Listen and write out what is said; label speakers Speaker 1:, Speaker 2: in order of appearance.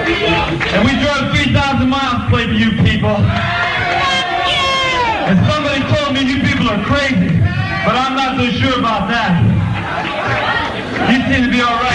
Speaker 1: And we drove 3,000 miles to play for you people. And somebody told me you people are crazy, but I'm not so sure about that. You seem to be all right.